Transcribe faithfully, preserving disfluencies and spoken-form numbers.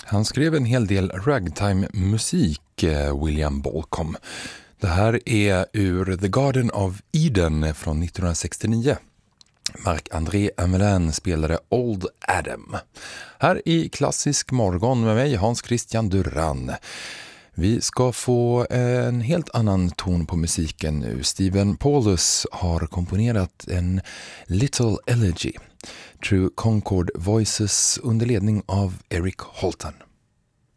Han skrev en hel del ragtime-musik, William Bolcom. Det här är ur The Garden of Eden från nittonhundrasextionio. Marc-André Amelin spelade Old Adam. Här i Klassisk morgon med mig, Hans Christian Duran. Vi ska få en helt annan ton på musiken nu. Stephen Paulus har komponerat en Little Elegy, True Concord Voices under ledning av Eric Holton.